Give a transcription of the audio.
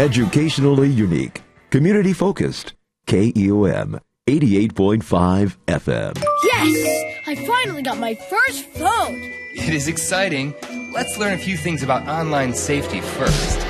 Educationally unique. Community focused. KEOM 88.5 FM. Yes! I finally got my first phone! It is exciting. Let's learn a few things about online safety first.